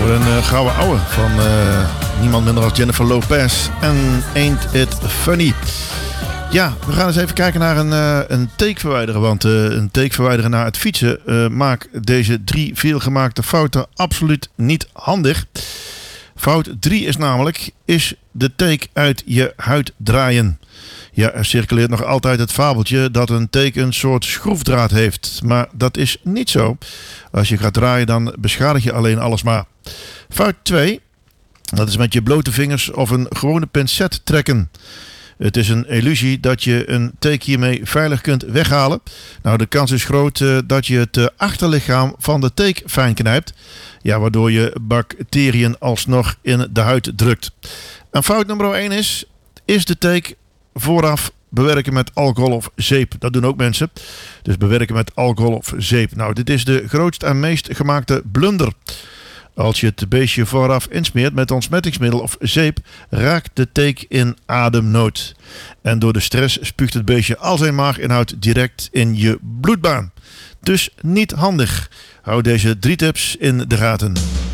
Een gouden ouwe van niemand minder dan Jennifer Lopez en Ain't It Funny. Ja, we gaan eens even kijken naar een takeverwijderer. Want een takeverwijderen na het fietsen maakt deze 3 veelgemaakte fouten absoluut niet handig. Fout 3 is namelijk, is de take uit je huid draaien. Ja, er circuleert nog altijd het fabeltje dat een take een soort schroefdraad heeft. Maar dat is niet zo. Als je gaat draaien, dan beschadig je alleen alles maar. Fout 2, dat is met je blote vingers of een gewone pincet trekken. Het is een illusie dat je een take hiermee veilig kunt weghalen. Nou, de kans is groot dat je het achterlichaam van de take fijn knijpt. Ja, waardoor je bacteriën alsnog in de huid drukt. En fout nummer 1 is de take vooraf bewerken met alcohol of zeep. Dat doen ook mensen. Dus bewerken met alcohol of zeep. Nou, dit is de grootste en meest gemaakte blunder. Als je het beestje vooraf insmeert met ontsmettingsmiddel of zeep, raakt de take in ademnood. En door de stress spuugt het beestje al zijn maaginhoud direct in je bloedbaan. Dus niet handig. Hou deze 3 tips in de gaten.